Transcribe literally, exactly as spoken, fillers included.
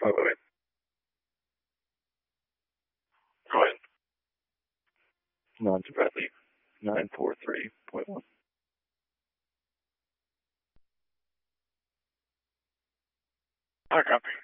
Oh, wait, wait. Go ahead. Non to Bradley. nine four three point one. I copy.